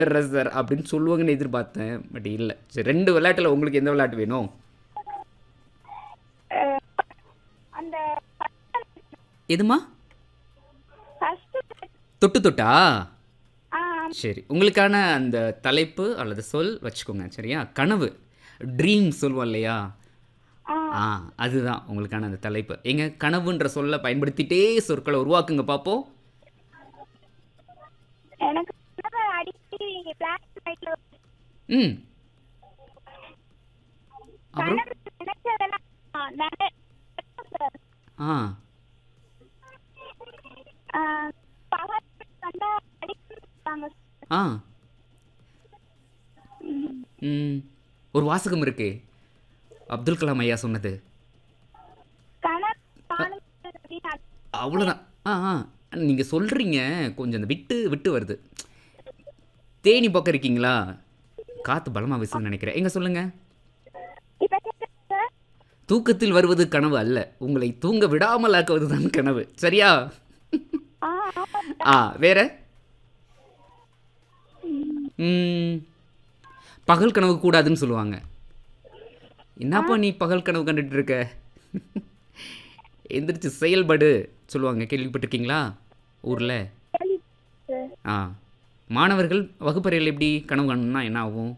ரசர் அப்படின்னு சொல்லுவாங்கன்னு எதிர்பார்த்தேன். பட் இல்ல. சரி 2 விளையாட்டுல உங்களுக்கு எந்த விளையாட்டு வேணும்? அஹ், அந்த எதுமா? ஃபர்ஸ்ட் தொட்டு தொட்டா? ஆ சரி. உங்களுக்கான அந்த தலைப்பு அல்லது சொல் வச்சுக்கோங்க. சரியா? கனவு. ட்ரீம் சொல்லுவோம் இல்லையா? ஆ ஆ அதுதான் உங்களுக்கான அந்த தலைப்பு. எங்க கனவுன்ற சொல்ல பயன்படுத்திட்டே சொற்களை உருவாக்குங்க பார்ப்போம். எனக்கு கனவு அடிக்கடி பிளாக் அண்ட் ஒயிட்ல ம். அப்புறம்? கனவு நினைச்சதெல்லாம் நடக்கும் சார். ஆ. பகல் வந்தா அடிப்பாங்க. ஆ. ம். ஒரு வாசகம் இருக்கு. அப்துல் கலாம் ஐயா சொன்னது. கனவு காணும் அப்படின்னு அவ்வளோதான். ஆ ஆ நீங்க சொல்றீங்க. கொஞ்சம் அந்த விட்டு விட்டு வருது. தேனி பக்கம் இருக்கீங்களா? காத்து பலமா வீசுதுன்னு நினைக்கிறேன். எங்க சொல்லுங்க. இப்ப கேக்குதா சார்? தூக்கத்தில் வருவது கனவு அல்ல. உங்களை தூங்க விடாமல் ஆக்குவதுதான் கனவு. சரியா? ஆமா. ஆ வேற? ம். பகல் கனவு கூடாதுன்னு சொல்லுவாங்க. என்னப்பா நீ பகல் கனவு கண்டுட்டு இருக்க? எந்திரிச்சு செயல்படு சொல்லுவாங்க. கேள்விப்பட்டிருக்கீங்களா ஊர்ல? சார். ஆ. மாணவர்கள் வகுப்பறையில் எப்படி கனவு காணணும்னா என்ன ஆகும்?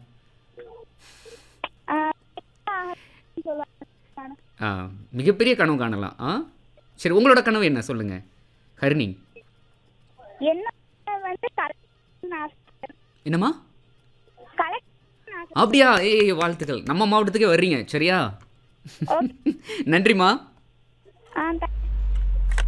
சொல்லுவாங்க. ஆ மிகப்பெரிய கனவு காணலாம். ஆ சரி உங்களோட கனவு என்ன சொல்லுங்க ஹரிணி. என்ன வந்து கலெக்டர் ஆசை. என்னம்மா? கலெக்டர் ஆசை. அப்படியா? ஏய் வாழ்த்துக்கள். நம்ம மாவட்டத்துக்கே வர்றீங்க. சரியா? நன்றிம்மா. ஆ